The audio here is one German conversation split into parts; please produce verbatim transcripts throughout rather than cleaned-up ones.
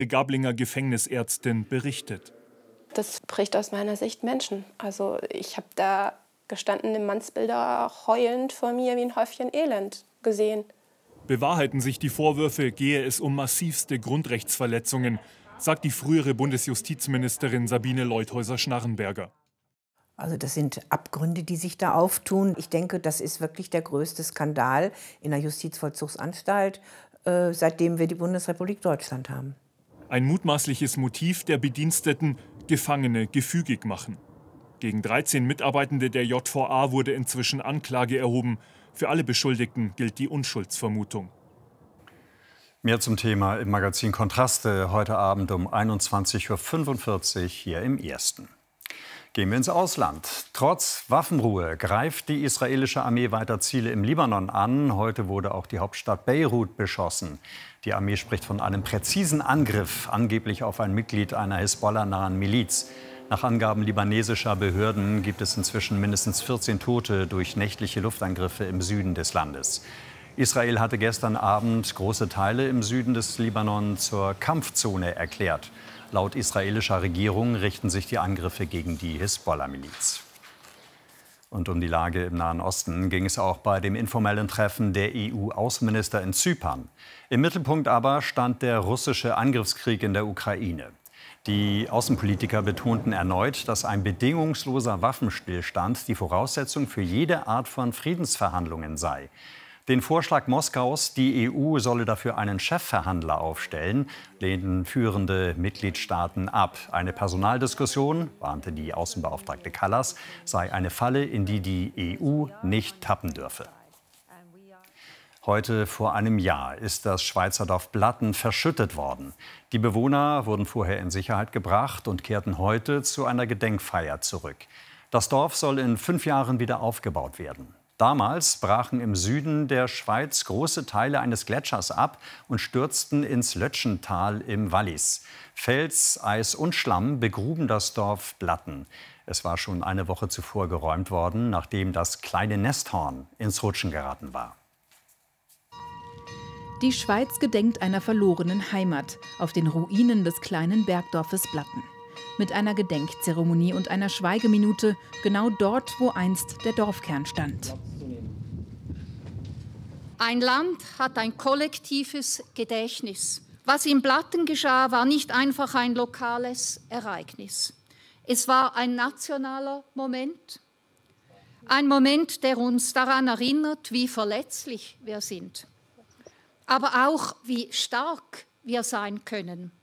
Gablinger Gefängnisärztin berichtet. Das bricht aus meiner Sicht Menschen. Also ich habe da gestandene Mannsbilder heulend vor mir wie ein Häufchen Elend gesehen. Bewahrheiten sich die Vorwürfe, gehe es um massivste Grundrechtsverletzungen, sagt die frühere Bundesjustizministerin Sabine Leuthäuser-Schnarrenberger. Also das sind Abgründe, die sich da auftun. Ich denke, das ist wirklich der größte Skandal in der Justizvollzugsanstalt, äh, seitdem wir die Bundesrepublik Deutschland haben. Ein mutmaßliches Motiv der Bediensteten, Gefangene gefügig machen. Gegen dreizehn Mitarbeitende der J V A wurde inzwischen Anklage erhoben. Für alle Beschuldigten gilt die Unschuldsvermutung. Mehr zum Thema im Magazin Kontraste heute Abend um einundzwanzig Uhr fünfundvierzig hier im Ersten. Gehen wir ins Ausland. Trotz Waffenruhe greift die israelische Armee weiter Ziele im Libanon an. Heute wurde auch die Hauptstadt Beirut beschossen. Die Armee spricht von einem präzisen Angriff, angeblich auf ein Mitglied einer Hisbollah-nahen Miliz. Nach Angaben libanesischer Behörden gibt es inzwischen mindestens vierzehn Tote durch nächtliche Luftangriffe im Süden des Landes. Israel hatte gestern Abend große Teile im Süden des Libanon zur Kampfzone erklärt. Laut israelischer Regierung richten sich die Angriffe gegen die Hisbollah-Miliz. Und um die Lage im Nahen Osten ging es auch bei dem informellen Treffen der E U-Außenminister in Zypern. Im Mittelpunkt aber stand der russische Angriffskrieg in der Ukraine. Die Außenpolitiker betonten erneut, dass ein bedingungsloser Waffenstillstand die Voraussetzung für jede Art von Friedensverhandlungen sei. Den Vorschlag Moskaus, die E U solle dafür einen Chefverhandler aufstellen, lehnten führende Mitgliedstaaten ab. Eine Personaldiskussion, warnte die Außenbeauftragte Kallas, sei eine Falle, in die die E U nicht tappen dürfe. Heute vor einem Jahr ist das Schweizer Dorf Blatten verschüttet worden. Die Bewohner wurden vorher in Sicherheit gebracht und kehrten heute zu einer Gedenkfeier zurück. Das Dorf soll in fünf Jahren wieder aufgebaut werden. Damals brachen im Süden der Schweiz große Teile eines Gletschers ab und stürzten ins Lötschental im Wallis. Fels, Eis und Schlamm begruben das Dorf Blatten. Es war schon eine Woche zuvor geräumt worden, nachdem das kleine Nesthorn ins Rutschen geraten war. Die Schweiz gedenkt einer verlorenen Heimat auf den Ruinen des kleinen Bergdorfes Blatten. Mit einer Gedenkzeremonie und einer Schweigeminute genau dort, wo einst der Dorfkern stand. Ein Land hat ein kollektives Gedächtnis. Was in Blatten geschah, war nicht einfach ein lokales Ereignis. Es war ein nationaler Moment. Ein Moment, der uns daran erinnert, wie verletzlich wir sind. Aber auch, wie stark wir sein können.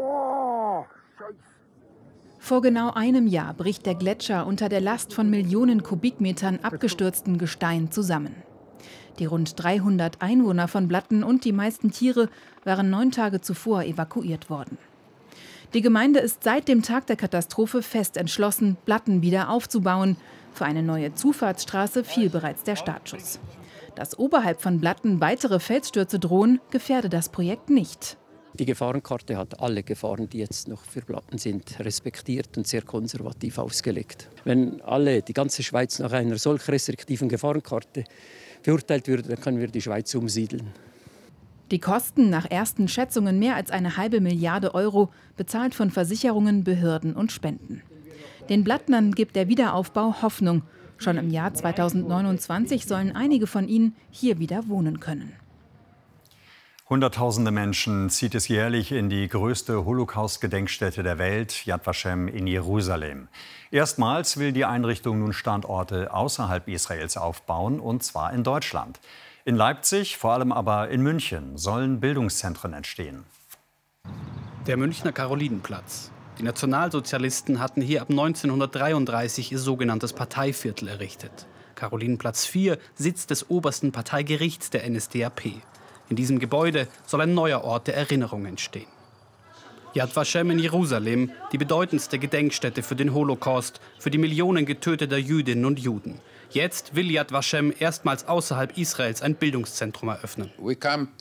Vor genau einem Jahr bricht der Gletscher unter der Last von Millionen Kubikmetern abgestürzten Gestein zusammen. Die rund dreihundert Einwohner von Blatten und die meisten Tiere waren neun Tage zuvor evakuiert worden. Die Gemeinde ist seit dem Tag der Katastrophe fest entschlossen, Blatten wieder aufzubauen. Für eine neue Zufahrtsstraße fiel bereits der Startschuss. Dass oberhalb von Blatten weitere Felsstürze drohen, gefährde das Projekt nicht. Die Gefahrenkarte hat alle Gefahren, die jetzt noch für Blatten sind, respektiert und sehr konservativ ausgelegt. Wenn alle, die ganze Schweiz nach einer solch restriktiven Gefahrenkarte beurteilt würde, dann können wir die Schweiz umsiedeln. Die Kosten nach ersten Schätzungen mehr als eine halbe Milliarde Euro, bezahlt von Versicherungen, Behörden und Spenden. Den Blattnern gibt der Wiederaufbau Hoffnung. Schon im Jahr zweitausendneunundzwanzig sollen einige von ihnen hier wieder wohnen können. Hunderttausende Menschen zieht es jährlich in die größte Holocaust-Gedenkstätte der Welt, Yad Vashem in Jerusalem. Erstmals will die Einrichtung nun Standorte außerhalb Israels aufbauen, und zwar in Deutschland. In Leipzig, vor allem aber in München, sollen Bildungszentren entstehen. Der Münchner Karolinenplatz. Die Nationalsozialisten hatten hier ab neunzehnhundertdreiunddreißig ihr sogenanntes Parteiviertel errichtet. Karolinenplatz vier, Sitz des obersten Parteigerichts der N S D A P. In diesem Gebäude soll ein neuer Ort der Erinnerung entstehen. Yad Vashem in Jerusalem, die bedeutendste Gedenkstätte für den Holocaust, für die Millionen getöteter Jüdinnen und Juden. Jetzt will Yad Vashem erstmals außerhalb Israels ein Bildungszentrum eröffnen. Wir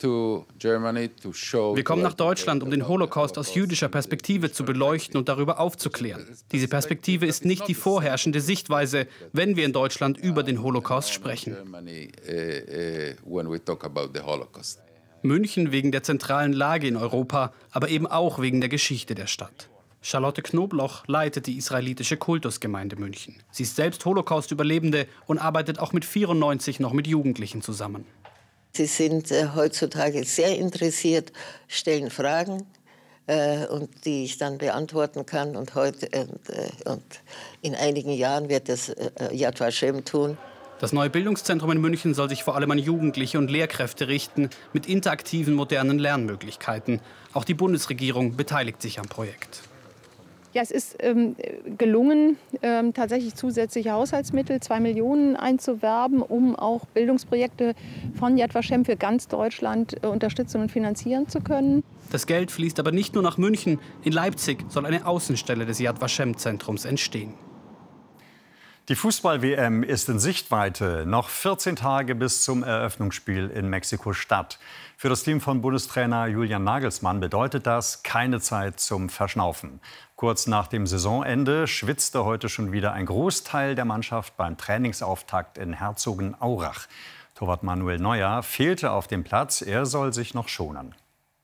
kommen nach Deutschland, um den Holocaust aus jüdischer Perspektive zu beleuchten und darüber aufzuklären. Diese Perspektive ist nicht die vorherrschende Sichtweise, wenn wir in Deutschland über den Holocaust sprechen. München wegen der zentralen Lage in Europa, aber eben auch wegen der Geschichte der Stadt. Charlotte Knobloch leitet die israelitische Kultusgemeinde München. Sie ist selbst Holocaust-Überlebende und arbeitet auch mit vierundneunzig noch mit Jugendlichen zusammen. Sie sind äh, heutzutage sehr interessiert, stellen Fragen, äh, und die ich dann beantworten kann. Und, heute, äh, und in einigen Jahren wird das äh, Yad Vashem tun. Das neue Bildungszentrum in München soll sich vor allem an Jugendliche und Lehrkräfte richten, mit interaktiven, modernen Lernmöglichkeiten. Auch die Bundesregierung beteiligt sich am Projekt. Ja, es ist ähm, gelungen, ähm, tatsächlich zusätzliche Haushaltsmittel, zwei Millionen einzuwerben, um auch Bildungsprojekte von Yad Vashem für ganz Deutschland äh, unterstützen und finanzieren zu können. Das Geld fließt aber nicht nur nach München. In Leipzig soll eine Außenstelle des Yad Vashem-Zentrums entstehen. Die Fußball-W M ist in Sichtweite. Noch vierzehn Tage bis zum Eröffnungsspiel in Mexiko-Stadt. Für das Team von Bundestrainer Julian Nagelsmann bedeutet das keine Zeit zum Verschnaufen. Kurz nach dem Saisonende schwitzte heute schon wieder ein Großteil der Mannschaft beim Trainingsauftakt in Herzogenaurach. Torwart Manuel Neuer fehlte auf dem Platz. Er soll sich noch schonen.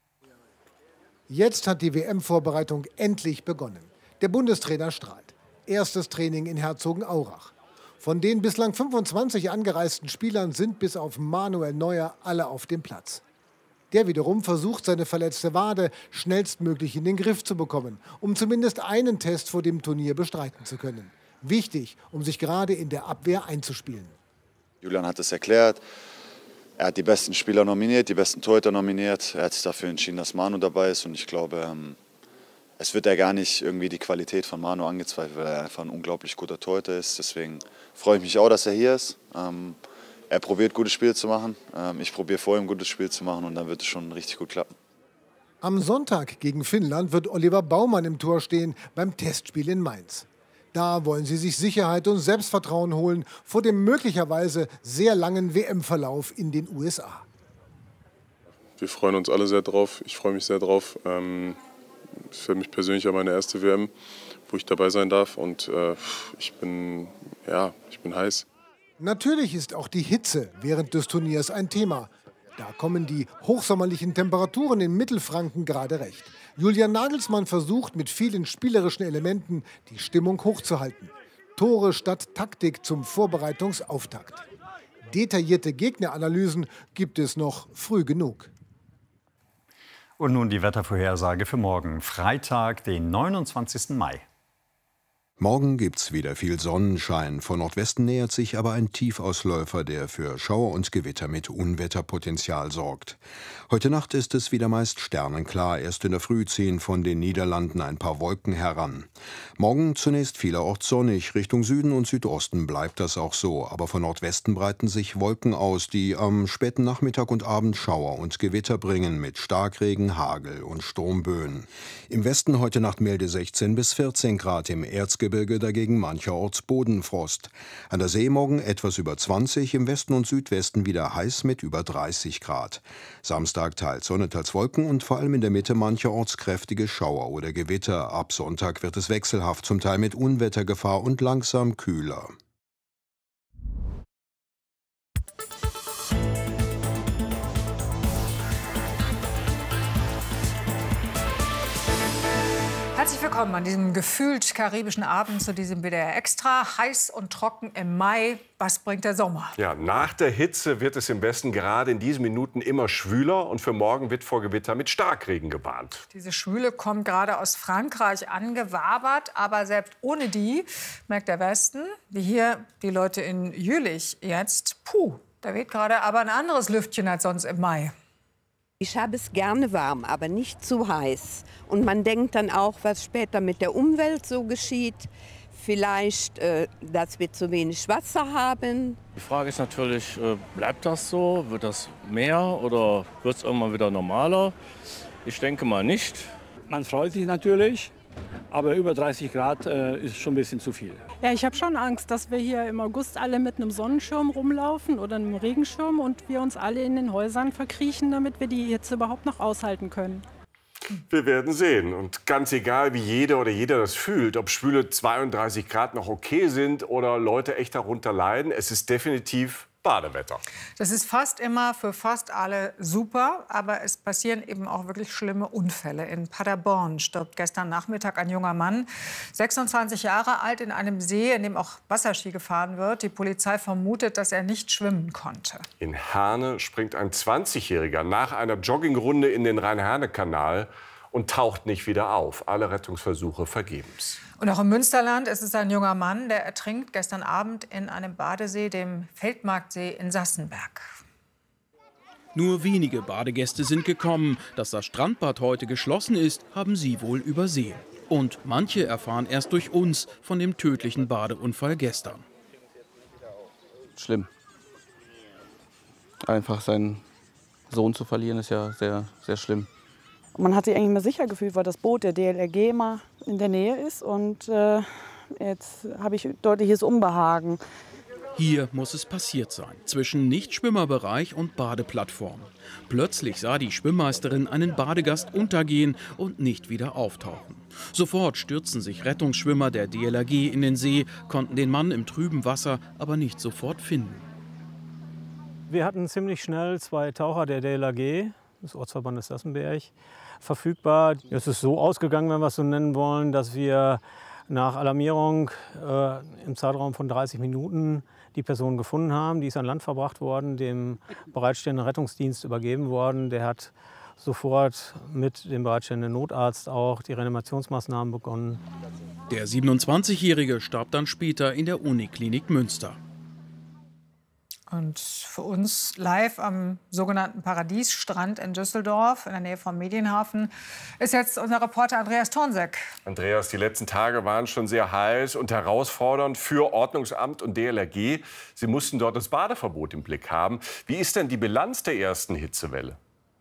Jetzt hat die W M-Vorbereitung endlich begonnen. Der Bundestrainer strahlt. Erstes Training in Herzogenaurach. Von den bislang fünfundzwanzig angereisten Spielern sind bis auf Manuel Neuer alle auf dem Platz. Der wiederum versucht, seine verletzte Wade schnellstmöglich in den Griff zu bekommen, um zumindest einen Test vor dem Turnier bestreiten zu können. Wichtig, um sich gerade in der Abwehr einzuspielen. Julian hat es erklärt. Er hat die besten Spieler nominiert, die besten Torhüter nominiert. Er hat sich dafür entschieden, dass Manu dabei ist. Und ich glaube, es wird ja gar nicht irgendwie die Qualität von Manu angezweifelt, weil er einfach ein unglaublich guter Torhüter ist. Deswegen freue ich mich auch, dass er hier ist. Er probiert, gute Spiele zu machen. Ich probiere vor ihm, ein gutes Spiel zu machen und dann wird es schon richtig gut klappen. Am Sonntag gegen Finnland wird Oliver Baumann im Tor stehen beim Testspiel in Mainz. Da wollen sie sich Sicherheit und Selbstvertrauen holen vor dem möglicherweise sehr langen W M-Verlauf in den U S A. Wir freuen uns alle sehr drauf. Ich freue mich sehr drauf. Ähm, es ist für mich persönlich auch meine erste W M, wo ich dabei sein darf. Und äh, ich bin, ja, ich bin heiß. Natürlich ist auch die Hitze während des Turniers ein Thema. Da kommen die hochsommerlichen Temperaturen in Mittelfranken gerade recht. Julian Nagelsmann versucht mit vielen spielerischen Elementen die Stimmung hochzuhalten. Tore statt Taktik zum Vorbereitungsauftakt. Detaillierte Gegneranalysen gibt es noch früh genug. Und nun die Wettervorhersage für morgen, Freitag, den neunundzwanzigsten Mai. Morgen gibt's wieder viel Sonnenschein. Von Nordwesten nähert sich aber ein Tiefausläufer, der für Schauer und Gewitter mit Unwetterpotenzial sorgt. Heute Nacht ist es wieder meist sternenklar. Erst in der Früh ziehen von den Niederlanden ein paar Wolken heran. Morgen zunächst vielerorts sonnig. Richtung Süden und Südosten bleibt das auch so. Aber von Nordwesten breiten sich Wolken aus, die am späten Nachmittag und Abend Schauer und Gewitter bringen mit Starkregen, Hagel und Sturmböen. Im Westen heute Nacht milde sechzehn bis vierzehn Grad, im Erzgebirge dagegen mancherorts Bodenfrost. An der See morgen etwas über zwanzig, im Westen und Südwesten wieder heiß mit über dreißig Grad. Samstag teils Sonne, teils Wolken und vor allem in der Mitte mancherorts kräftige Schauer oder Gewitter. Ab Sonntag wird es wechselhaft, zum Teil mit Unwettergefahr und langsam kühler. Herzlich willkommen an diesem gefühlt karibischen Abend zu diesem W D R Extra. Heiß und trocken im Mai. Was bringt der Sommer? Ja, nach der Hitze wird es im Westen gerade in diesen Minuten immer schwüler. Und für morgen wird vor Gewitter mit Starkregen gewarnt. Diese Schwüle kommt gerade aus Frankreich angewabert. Aber selbst ohne die, merkt der Westen, wie hier die Leute in Jülich jetzt, puh, da weht gerade aber ein anderes Lüftchen als sonst im Mai. Ich habe es gerne warm, aber nicht zu heiß. Und man denkt dann auch, was später mit der Umwelt so geschieht. Vielleicht, äh, dass wir zu wenig Wasser haben. Die Frage ist natürlich, äh, bleibt das so? Wird das mehr oder wird es irgendwann wieder normaler? Ich denke mal nicht. Man freut sich natürlich, aber über dreißig Grad äh, ist schon ein bisschen zu viel. Ja, ich habe schon Angst, dass wir hier im August alle mit einem Sonnenschirm rumlaufen oder einem Regenschirm und wir uns alle in den Häusern verkriechen, damit wir die Hitze überhaupt noch aushalten können. Wir werden sehen. Und ganz egal, wie jeder oder jeder das fühlt, ob schwüle zweiunddreißig Grad noch okay sind oder Leute echt darunter leiden, es ist definitiv Badewetter. Das ist fast immer für fast alle super, aber es passieren eben auch wirklich schlimme Unfälle. In Paderborn stirbt gestern Nachmittag ein junger Mann, sechsundzwanzig Jahre alt, in einem See, in dem auch Wasserski gefahren wird. Die Polizei vermutet, dass er nicht schwimmen konnte. In Herne springt ein zwanzigjähriger nach einer Joggingrunde in den Rhein-Herne-Kanal und taucht nicht wieder auf. Alle Rettungsversuche vergebens. Und auch im Münsterland ist es ein junger Mann, der ertrinkt gestern Abend in einem Badesee, dem Feldmarktsee in Sassenberg. Nur wenige Badegäste sind gekommen. Dass das Strandbad heute geschlossen ist, haben sie wohl übersehen. Und manche erfahren erst durch uns von dem tödlichen Badeunfall gestern. Schlimm. Einfach seinen Sohn zu verlieren, ist ja sehr, sehr schlimm. Man hat sich eigentlich immer sicher gefühlt, weil das Boot der D L R G immer in der Nähe ist. Und äh, jetzt habe ich deutliches Unbehagen. Hier muss es passiert sein, zwischen Nichtschwimmerbereich und Badeplattform. Plötzlich sah die Schwimmmeisterin einen Badegast untergehen und nicht wieder auftauchen. Sofort stürzten sich Rettungsschwimmer der D L R G in den See, konnten den Mann im trüben Wasser aber nicht sofort finden. Wir hatten ziemlich schnell zwei Taucher der D L R G, des Ortsverbandes Sassenberg, verfügbar. Es ist so ausgegangen, wenn wir es so nennen wollen, dass wir nach Alarmierung äh, im Zeitraum von dreißig Minuten die Person gefunden haben. Die ist an Land verbracht worden, dem bereitstehenden Rettungsdienst übergeben worden. Der hat sofort mit dem bereitstehenden Notarzt auch die Reanimationsmaßnahmen begonnen. Der siebenundzwanzigjährige starb dann später in der Uniklinik Münster. Und für uns live am sogenannten Paradiesstrand in Düsseldorf, in der Nähe vom Medienhafen, ist jetzt unser Reporter Andreas Thornseck. Andreas, die letzten Tage waren schon sehr heiß und herausfordernd für Ordnungsamt und D L R G. Sie mussten dort das Badeverbot im Blick haben. Wie ist denn die Bilanz der ersten Hitzewelle?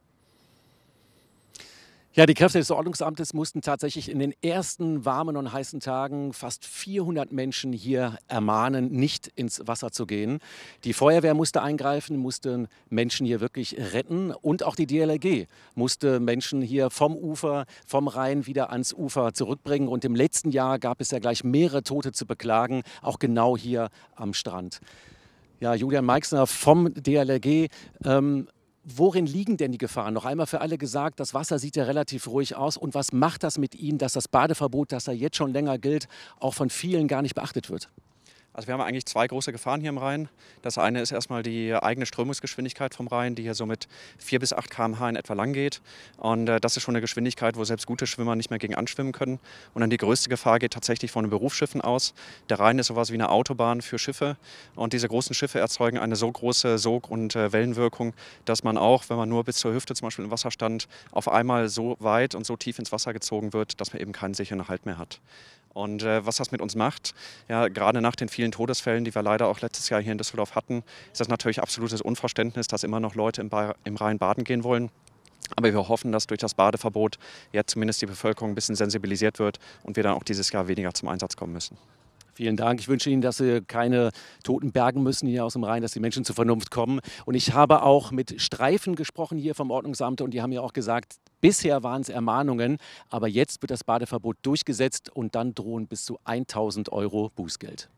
Ja, die Kräfte des Ordnungsamtes mussten tatsächlich in den ersten warmen und heißen Tagen fast vierhundert Menschen hier ermahnen, nicht ins Wasser zu gehen. Die Feuerwehr musste eingreifen, musste Menschen hier wirklich retten. Und auch die D L R G musste Menschen hier vom Ufer, vom Rhein wieder ans Ufer zurückbringen. Und im letzten Jahr gab es ja gleich mehrere Tote zu beklagen, auch genau hier am Strand. Ja, Julian Meixner vom D L R G. Ähm, Worin liegen denn die Gefahren? Noch einmal für alle gesagt, das Wasser sieht ja relativ ruhig aus. Und was macht das mit Ihnen, dass das Badeverbot, das ja jetzt schon länger gilt, auch von vielen gar nicht beachtet wird? Also wir haben eigentlich zwei große Gefahren hier im Rhein. Das eine ist erstmal die eigene Strömungsgeschwindigkeit vom Rhein, die hier so mit vier bis acht Kilometer pro Stunde in etwa lang geht. Und äh, das ist schon eine Geschwindigkeit, wo selbst gute Schwimmer nicht mehr gegen anschwimmen können. Und dann die größte Gefahr geht tatsächlich von den Berufsschiffen aus. Der Rhein ist sowas wie eine Autobahn für Schiffe. Und diese großen Schiffe erzeugen eine so große Sog- und äh, Wellenwirkung, dass man auch, wenn man nur bis zur Hüfte zum Beispiel im Wasser stand, auf einmal so weit und so tief ins Wasser gezogen wird, dass man eben keinen sicheren Halt mehr hat. Und äh, was das mit uns macht, ja, gerade nach den vielen Todesfällen, die wir leider auch letztes Jahr hier in Düsseldorf hatten, ist das natürlich absolutes Unverständnis, dass immer noch Leute im, ba im Rhein baden gehen wollen. Aber wir hoffen, dass durch das Badeverbot jetzt zumindest die Bevölkerung ein bisschen sensibilisiert wird und wir dann auch dieses Jahr weniger zum Einsatz kommen müssen. Vielen Dank. Ich wünsche Ihnen, dass Sie keine Toten bergen müssen hier aus dem Rhein, dass die Menschen zur Vernunft kommen. Und ich habe auch mit Streifen gesprochen hier vom Ordnungsamt und die haben ja auch gesagt, bisher waren es Ermahnungen, aber jetzt wird das Badeverbot durchgesetzt und dann drohen bis zu tausend Euro Bußgeld.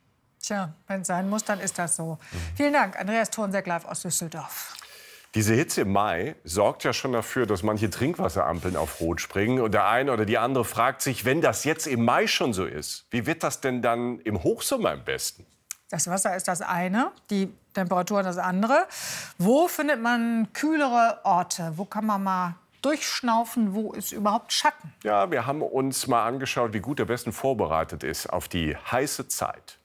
Tja, wenn es sein muss, dann ist das so. Vielen Dank, Andreas Thornseck live aus Düsseldorf. Diese Hitze im Mai sorgt ja schon dafür, dass manche Trinkwasserampeln auf Rot springen. Und der eine oder die andere fragt sich, wenn das jetzt im Mai schon so ist, wie wird das denn dann im Hochsommer am besten? Das Wasser ist das eine, die Temperatur das andere. Wo findet man kühlere Orte? Wo kann man mal durchschnaufen? Wo ist überhaupt Schatten? Ja, wir haben uns mal angeschaut, wie gut der Westen vorbereitet ist auf die heiße Zeit.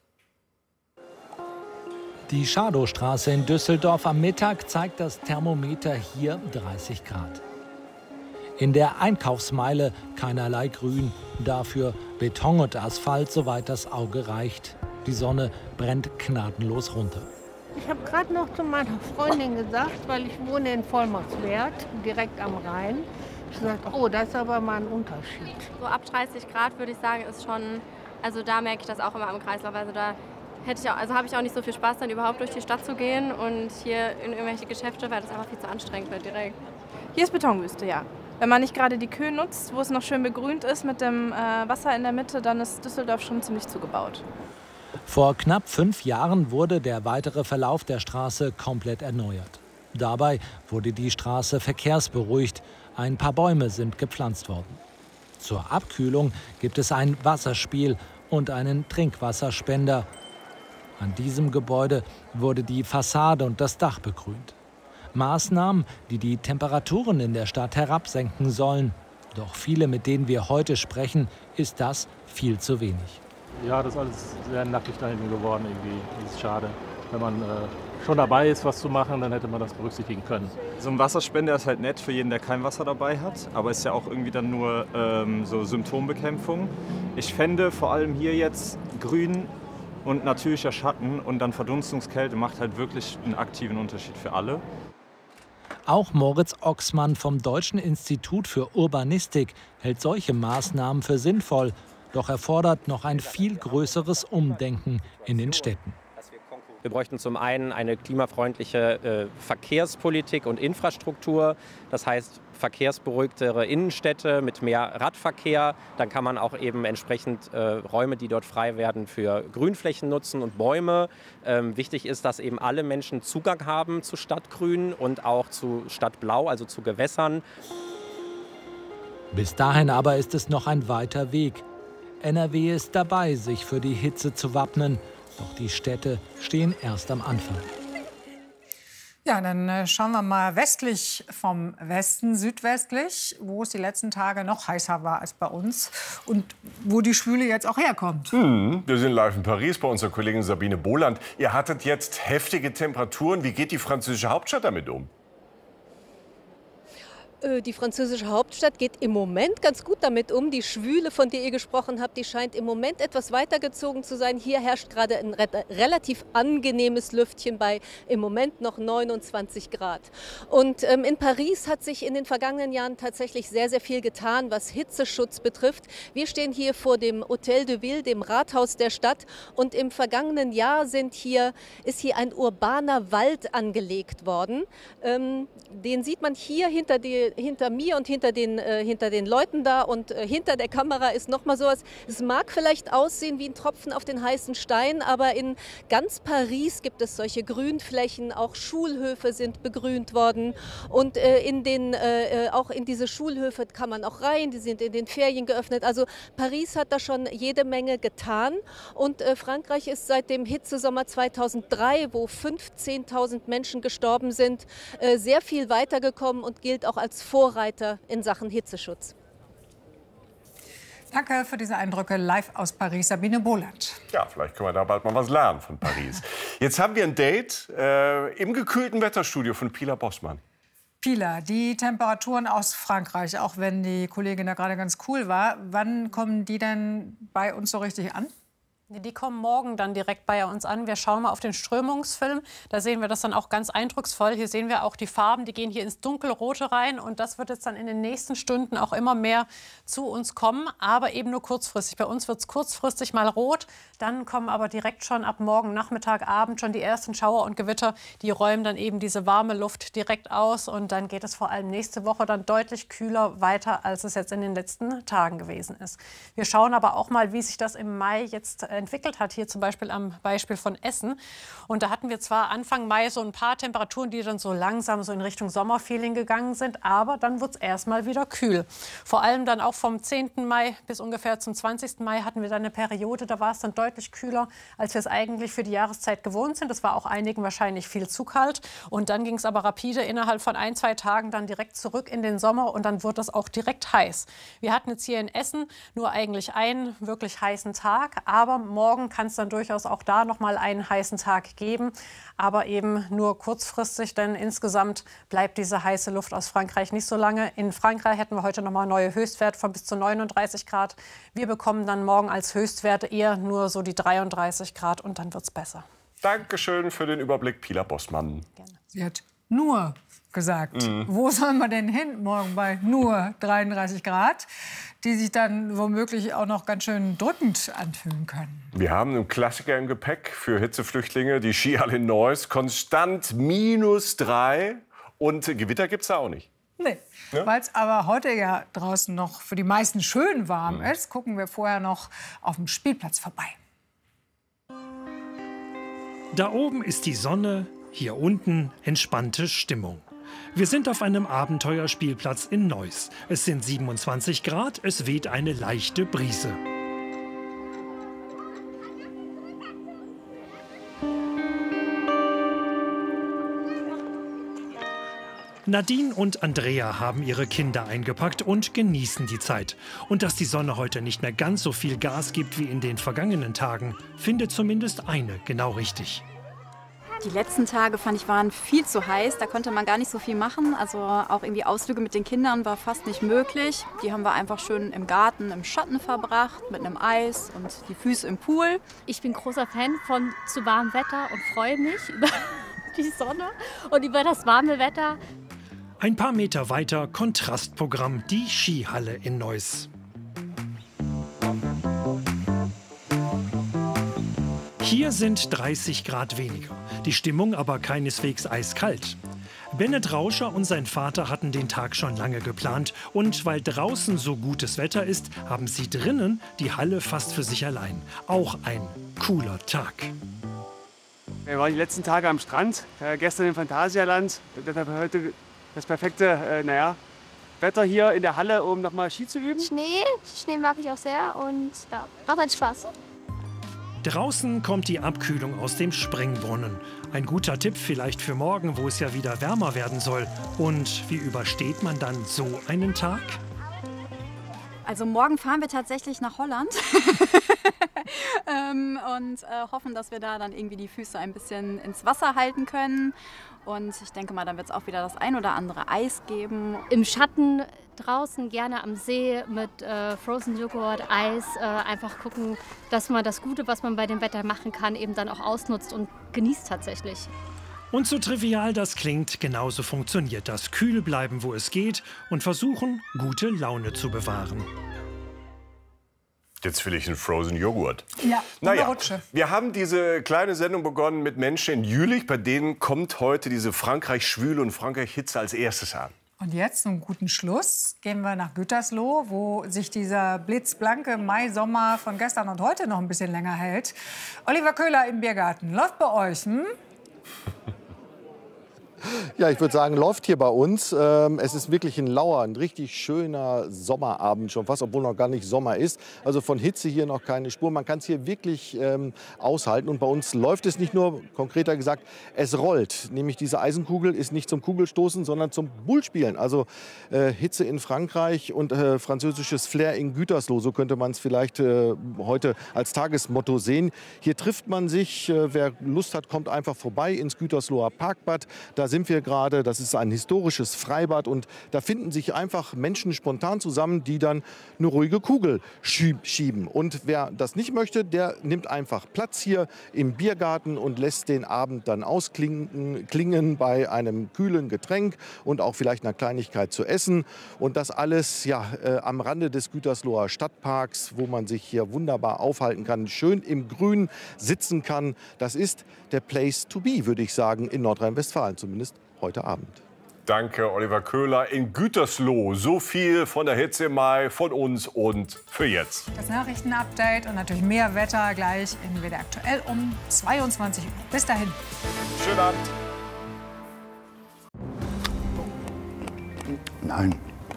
Die Schadowstraße in Düsseldorf am Mittag zeigt das Thermometer hier dreißig Grad. In der Einkaufsmeile keinerlei Grün, dafür Beton und Asphalt, soweit das Auge reicht. Die Sonne brennt gnadenlos runter. Ich habe gerade noch zu meiner Freundin gesagt, weil ich wohne in Vollmachtswerk, direkt am Rhein. Ich gesagt, oh, das ist aber mal ein Unterschied. So ab dreißig Grad würde ich sagen, ist schon, also da merke ich das auch immer am Kreislauf. Also da hätte ich auch, also habe ich auch nicht so viel Spaß, dann überhaupt durch die Stadt zu gehen und hier in irgendwelche Geschäfte, weil das einfach viel zu anstrengend wird direkt. Hier ist Betonwüste, ja. Wenn man nicht gerade die Kühe nutzt, wo es noch schön begrünt ist mit dem äh, Wasser in der Mitte, dann ist Düsseldorf schon ziemlich zugebaut. Vor knapp fünf Jahren wurde der weitere Verlauf der Straße komplett erneuert. Dabei wurde die Straße verkehrsberuhigt. Ein paar Bäume sind gepflanzt worden. Zur Abkühlung gibt es ein Wasserspiel und einen Trinkwasserspender. An diesem Gebäude wurde die Fassade und das Dach begrünt. Maßnahmen, die die Temperaturen in der Stadt herabsenken sollen. Doch viele, mit denen wir heute sprechen, ist das viel zu wenig. Ja, das ist alles sehr nackig da hinten geworden irgendwie. Das ist schade. Wenn man äh, schon dabei ist, was zu machen, dann hätte man das berücksichtigen können. So ein Wasserspender ist halt nett für jeden, der kein Wasser dabei hat, aber ist ja auch irgendwie dann nur ähm, so Symptombekämpfung. Ich fände vor allem hier jetzt grün und natürlicher Schatten und dann Verdunstungskälte macht halt wirklich einen aktiven Unterschied für alle. Auch Moritz Oxmann vom Deutschen Institut für Urbanistik hält solche Maßnahmen für sinnvoll. Doch er fordert noch ein viel größeres Umdenken in den Städten. Wir bräuchten zum einen eine klimafreundliche äh, Verkehrspolitik und Infrastruktur. Das heißt, verkehrsberuhigtere Innenstädte mit mehr Radverkehr. Dann kann man auch eben entsprechend äh, Räume, die dort frei werden, für Grünflächen nutzen und Bäume. Ähm, wichtig ist, dass eben alle Menschen Zugang haben zu Stadtgrün und auch zu Stadtblau, also zu Gewässern. Bis dahin aber ist es noch ein weiter Weg. N R W ist dabei, sich für die Hitze zu wappnen. Doch die Städte stehen erst am Anfang. Ja, dann schauen wir mal westlich vom Westen, südwestlich, wo es die letzten Tage noch heißer war als bei uns und wo die Schwüle jetzt auch herkommt. Hm, wir sind live in Paris bei unserer Kollegin Sabine Boland. Ihr hattet jetzt heftige Temperaturen. Wie geht die französische Hauptstadt damit um? Die französische Hauptstadt geht im Moment ganz gut damit um. Die Schwüle, von der ihr gesprochen habt, die scheint im Moment etwas weitergezogen zu sein. Hier herrscht gerade ein relativ angenehmes Lüftchen bei im Moment noch neunundzwanzig Grad. Und ähm, in Paris hat sich in den vergangenen Jahren tatsächlich sehr, sehr viel getan, was Hitzeschutz betrifft. Wir stehen hier vor dem Hôtel de Ville, dem Rathaus der Stadt. Und im vergangenen Jahr sind hier, ist hier ein urbaner Wald angelegt worden. Ähm, den sieht man hier hinter die hinter mir und hinter den, äh, hinter den Leuten da und äh, hinter der Kamera ist noch mal sowas. Es mag vielleicht aussehen wie ein Tropfen auf den heißen Stein, aber in ganz Paris gibt es solche Grünflächen, auch Schulhöfe sind begrünt worden und äh, in den, äh, auch in diese Schulhöfe kann man auch rein, die sind in den Ferien geöffnet. Also Paris hat da schon jede Menge getan und äh, Frankreich ist seit dem Hitzesommer zweitausenddrei, wo fünfzehntausend Menschen gestorben sind, äh, sehr viel weitergekommen und gilt auch als Vorreiter in Sachen Hitzeschutz. Danke für diese Eindrücke live aus Paris, Sabine Boland. Ja, vielleicht können wir da bald mal was lernen von Paris. Jetzt haben wir ein Date äh, im gekühlten Wetterstudio von Pilar Bossmann. Pilar, die Temperaturen aus Frankreich, auch wenn die Kollegin da gerade ganz cool war, wann kommen die denn bei uns so richtig an? Die kommen morgen dann direkt bei uns an. Wir schauen mal auf den Strömungsfilm. Da sehen wir das dann auch ganz eindrucksvoll. Hier sehen wir auch die Farben, die gehen hier ins Dunkelrote rein. Und das wird jetzt dann in den nächsten Stunden auch immer mehr zu uns kommen. Aber eben nur kurzfristig. Bei uns wird es kurzfristig mal rot. Dann kommen aber direkt schon ab morgen Nachmittag, Abend schon die ersten Schauer und Gewitter. Die räumen dann eben diese warme Luft direkt aus. Und dann geht es vor allem nächste Woche dann deutlich kühler weiter, als es jetzt in den letzten Tagen gewesen ist. Wir schauen aber auch mal, wie sich das im Mai jetzt entwickelt hat, hier zum Beispiel am Beispiel von Essen. Und da hatten wir zwar Anfang Mai so ein paar Temperaturen, die dann so langsam so in Richtung Sommerfeeling gegangen sind, aber dann wird es erstmal wieder kühl. Vor allem dann auch vom zehnten Mai bis ungefähr zum zwanzigsten Mai hatten wir dann eine Periode, da war es dann deutlich kühler, als wir es eigentlich für die Jahreszeit gewohnt sind. Das war auch einigen wahrscheinlich viel zu kalt. Und dann ging es aber rapide innerhalb von ein, zwei Tagen dann direkt zurück in den Sommer und dann wurde es auch direkt heiß. Wir hatten jetzt hier in Essen nur eigentlich einen wirklich heißen Tag, aber morgen kann es dann durchaus auch da noch mal einen heißen Tag geben, aber eben nur kurzfristig, denn insgesamt bleibt diese heiße Luft aus Frankreich nicht so lange. In Frankreich hätten wir heute noch mal neue Höchstwerte von bis zu neununddreißig Grad. Wir bekommen dann morgen als Höchstwerte eher nur so die dreiunddreißig Grad und dann wird es besser. Dankeschön für den Überblick, Pilar Bossmann. Gerne. Sie hat nur gesagt, Mhm. wo sollen wir denn hin morgen bei nur dreiunddreißig Grad, die sich dann womöglich auch noch ganz schön drückend anfühlen können. Wir haben einen Klassiker im Gepäck für Hitzeflüchtlinge, die Skihalle in Neuss. Konstant minus drei und Gewitter gibt es da auch nicht. Nee, Ja? weil es aber heute ja draußen noch für die meisten schön warm ist, gucken wir vorher noch auf dem Spielplatz vorbei. Da oben ist die Sonne, hier unten entspannte Stimmung. Wir sind auf einem Abenteuerspielplatz in Neuss. Es sind siebenundzwanzig Grad, es weht eine leichte Brise. Nadine und Andrea haben ihre Kinder eingepackt und genießen die Zeit. Und dass die Sonne heute nicht mehr ganz so viel Gas gibt wie in den vergangenen Tagen, findet zumindest eine genau richtig. Die letzten Tage, fand ich, waren viel zu heiß. Da konnte man gar nicht so viel machen. Also auch irgendwie Ausflüge mit den Kindern war fast nicht möglich. Die haben wir einfach schön im Garten, im Schatten verbracht, mit einem Eis und die Füße im Pool. Ich bin großer Fan von zu warmem Wetter und freue mich über die Sonne und über das warme Wetter. Ein paar Meter weiter Kontrastprogramm, die Skihalle in Neuss. Hier sind dreißig Grad weniger, die Stimmung aber keineswegs eiskalt. Bennett Rauscher und sein Vater hatten den Tag schon lange geplant und weil draußen so gutes Wetter ist, haben sie drinnen die Halle fast für sich allein. Auch ein cooler Tag. Wir waren die letzten Tage am Strand, äh, gestern im Phantasialand. Heute das perfekte, äh, naja, Wetter hier in der Halle, um nochmal Ski zu üben. Schnee, Schnee mag ich auch sehr und ja, macht halt Spaß. Draußen kommt die Abkühlung aus dem Springbrunnen. Ein guter Tipp vielleicht für morgen, wo es ja wieder wärmer werden soll. Und wie übersteht man dann so einen Tag? Also morgen fahren wir tatsächlich nach Holland ähm, und äh, hoffen, dass wir da dann irgendwie die Füße ein bisschen ins Wasser halten können. Und ich denke mal, dann wird es auch wieder das ein oder andere Eis geben. Im Schatten draußen, gerne am See mit äh, Frozen Joghurt, Eis. Äh, einfach gucken, dass man das Gute, was man bei dem Wetter machen kann, eben dann auch ausnutzt und genießt tatsächlich. Und so trivial das klingt, genauso funktioniert das. Kühl bleiben, wo es geht und versuchen, gute Laune zu bewahren. Jetzt will ich einen Frozen Joghurt. Ja, naja, Rutsche. wir haben diese kleine Sendung begonnen mit Menschen in Jülich. Bei denen kommt heute diese Frankreich-Schwüle und Frankreich-Hitze als erstes an. Und jetzt zum guten Schluss gehen wir nach Gütersloh, wo sich dieser blitzblanke Mai-Sommer von gestern und heute noch ein bisschen länger hält. Oliver Köhler im Biergarten. Läuft bei euch, hm? Ja, ich würde sagen, läuft hier bei uns. Ähm, es ist wirklich ein lauer, ein richtig schöner Sommerabend schon fast, obwohl noch gar nicht Sommer ist. Also von Hitze hier noch keine Spur. Man kann es hier wirklich ähm, aushalten. Und bei uns läuft es nicht nur, konkreter gesagt, es rollt. Nämlich diese Eisenkugel ist nicht zum Kugelstoßen, sondern zum Bullspielen. Also äh, Hitze in Frankreich und äh, französisches Flair in Gütersloh. So könnte man es vielleicht äh, heute als Tagesmotto sehen. Hier trifft man sich. Äh, wer Lust hat, kommt einfach vorbei ins Gütersloher Parkbad. Da sind wir gerade. Das ist ein historisches Freibad und da finden sich einfach Menschen spontan zusammen, die dann eine ruhige Kugel schieben. Und wer das nicht möchte, der nimmt einfach Platz hier im Biergarten und lässt den Abend dann ausklingen klingen bei einem kühlen Getränk und auch vielleicht einer Kleinigkeit zu essen. Und das alles ja, äh, am Rande des Gütersloher Stadtparks, wo man sich hier wunderbar aufhalten kann, schön im Grün sitzen kann. Das ist der Place to be, würde ich sagen, in Nordrhein-Westfalen, zumindest heute Abend. Danke, Oliver Köhler in Gütersloh. So viel von der Hitze im Mai von uns und für jetzt. Das Nachrichtenupdate und natürlich mehr Wetter gleich in W D R aktuell um zweiundzwanzig Uhr. Bis dahin. Schönen Abend. Nein.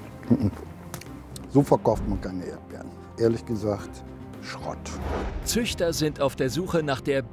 So verkauft man keine Erdbeeren. Ehrlich gesagt, Schrott. Züchter sind auf der Suche nach der